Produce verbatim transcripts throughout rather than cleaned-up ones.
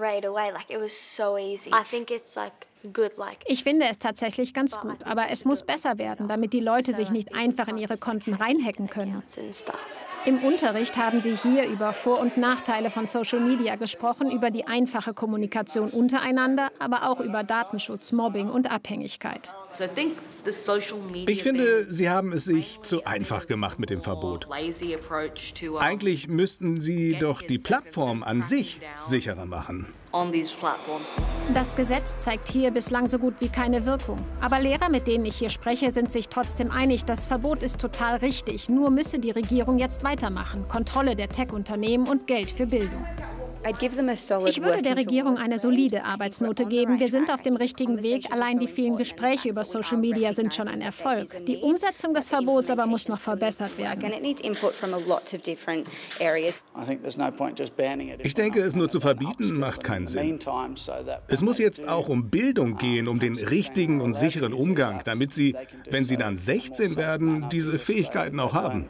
Ich finde es tatsächlich ganz gut, aber es muss besser werden, damit die Leute sich nicht einfach in ihre Konten reinhacken können. Im Unterricht haben sie hier über Vor- und Nachteile von Social Media gesprochen, über die einfache Kommunikation untereinander, aber auch über Datenschutz, Mobbing und Abhängigkeit. Ich finde, Sie haben es sich zu einfach gemacht mit dem Verbot. Eigentlich müssten Sie doch die Plattform an sich sicherer machen. Das Gesetz zeigt hier bislang so gut wie keine Wirkung. Aber Lehrer, mit denen ich hier spreche, sind sich trotzdem einig, das Verbot ist total richtig. Nur müsse die Regierung jetzt weitermachen. Kontrolle der Tech-Unternehmen und Geld für Bildung. Ich würde der Regierung eine solide Arbeitsnote geben. Wir sind auf dem richtigen Weg. Allein die vielen Gespräche über Social Media sind schon ein Erfolg. Die Umsetzung des Verbots aber muss noch verbessert werden. Ich denke, es nur zu verbieten, macht keinen Sinn. Es muss jetzt auch um Bildung gehen, um den richtigen und sicheren Umgang, damit sie, wenn sie dann sechzehn werden, diese Fähigkeiten auch haben.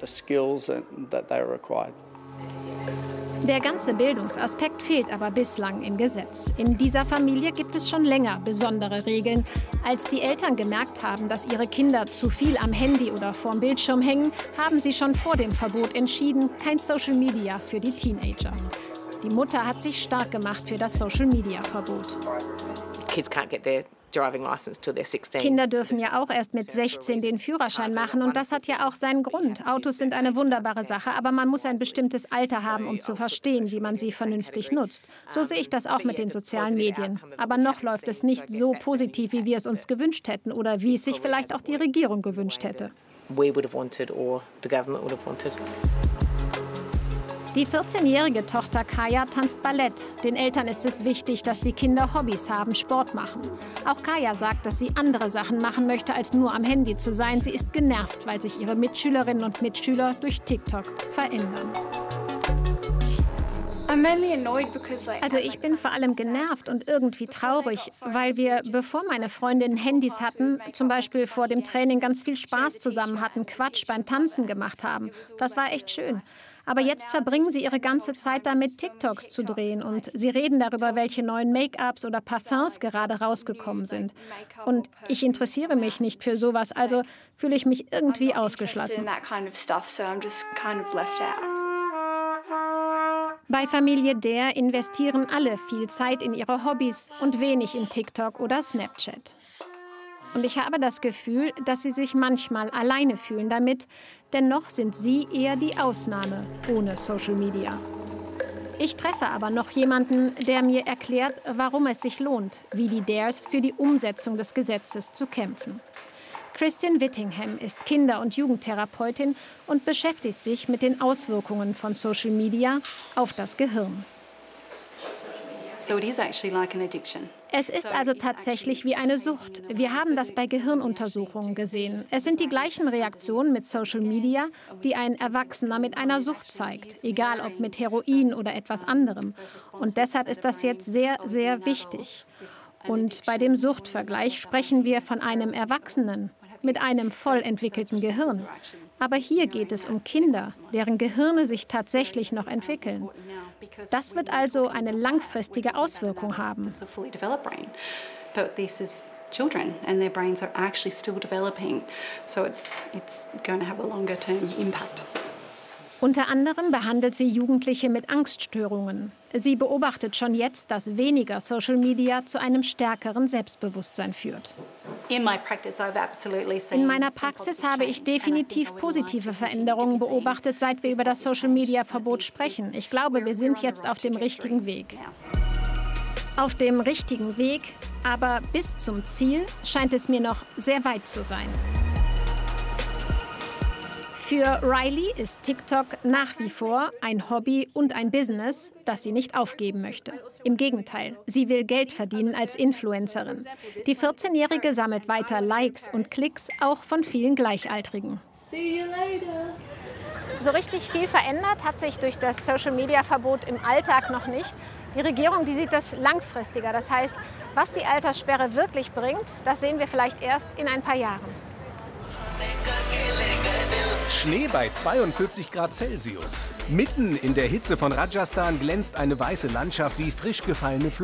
Der ganze Bildungsaspekt fehlt aber bislang im Gesetz. In dieser Familie gibt es schon länger besondere Regeln. Als die Eltern gemerkt haben, dass ihre Kinder zu viel am Handy oder vorm Bildschirm hängen, haben sie schon vor dem Verbot entschieden, kein Social Media für die Teenager. Die Mutter hat sich stark gemacht für das Social Media Verbot. Kids can't get their driving license till they're sixteen. Kinder dürfen ja auch erst mit sechzehn den Führerschein machen und das hat ja auch seinen Grund. Autos sind eine wunderbare Sache, aber man muss ein bestimmtes Alter haben, um zu verstehen, wie man sie vernünftig nutzt. So sehe ich das auch mit den sozialen Medien. Aber noch läuft es nicht so positiv, wie wir es uns gewünscht hätten oder wie es sich vielleicht auch die Regierung gewünscht hätte. We would have wanted or the government would have wanted. Die vierzehnjährige Tochter Kaya tanzt Ballett. Den Eltern ist es wichtig, dass die Kinder Hobbys haben, Sport machen. Auch Kaya sagt, dass sie andere Sachen machen möchte, als nur am Handy zu sein. Sie ist genervt, weil sich ihre Mitschülerinnen und Mitschüler durch TikTok verändern. Also ich bin vor allem genervt und irgendwie traurig, weil wir, bevor meine Freundinnen Handys hatten, zum Beispiel vor dem Training ganz viel Spaß zusammen hatten, Quatsch beim Tanzen gemacht haben. Das war echt schön. Aber jetzt verbringen sie ihre ganze Zeit damit, TikToks zu drehen. Und sie reden darüber, welche neuen Make-ups oder Parfums gerade rausgekommen sind. Und ich interessiere mich nicht für sowas, also fühle ich mich irgendwie ausgeschlossen. Bei Familie Der investieren alle viel Zeit in ihre Hobbys und wenig in TikTok oder Snapchat. Und ich habe das Gefühl, dass sie sich manchmal alleine fühlen damit, denn noch sind sie eher die Ausnahme ohne Social Media. Ich treffe aber noch jemanden, der mir erklärt, warum es sich lohnt, wie die Dares für die Umsetzung des Gesetzes zu kämpfen. Kristin Whittingham ist Kinder- und Jugendtherapeutin und beschäftigt sich mit den Auswirkungen von Social Media auf das Gehirn. Es ist also tatsächlich wie eine Sucht. Wir haben das bei Gehirnuntersuchungen gesehen. Es sind die gleichen Reaktionen mit Social Media, die ein Erwachsener mit einer Sucht zeigt, egal ob mit Heroin oder etwas anderem. Und deshalb ist das jetzt sehr, sehr wichtig. Und bei dem Suchtvergleich sprechen wir von einem Erwachsenen mit einem voll entwickelten Gehirn. Aber hier geht es um Kinder, deren Gehirne sich tatsächlich noch entwickeln. Das wird also eine langfristige Auswirkung haben. Children and their brains are actually still developing, so it's it's going to have a longer term impact. Unter anderem behandelt sie Jugendliche mit Angststörungen. Sie beobachtet schon jetzt, dass weniger Social Media zu einem stärkeren Selbstbewusstsein führt. In meiner Praxis habe ich definitiv positive Veränderungen beobachtet, seit wir über das Social-Media-Verbot sprechen. Ich glaube, wir sind jetzt auf dem richtigen Weg. Auf dem richtigen Weg, aber bis zum Ziel scheint es mir noch sehr weit zu sein. Für Riley ist TikTok nach wie vor ein Hobby und ein Business, das sie nicht aufgeben möchte. Im Gegenteil, sie will Geld verdienen als Influencerin. Die vierzehnjährige sammelt weiter Likes und Klicks, auch von vielen Gleichaltrigen. See you later. So richtig viel verändert hat sich durch das Social-Media-Verbot im Alltag noch nicht. Die Regierung, die sieht das langfristiger. Das heißt, was die Alterssperre wirklich bringt, das sehen wir vielleicht erst in ein paar Jahren. Schnee bei zweiundvierzig Grad Celsius. Mitten in der Hitze von Rajasthan glänzt eine weiße Landschaft wie frisch gefallene Fluss.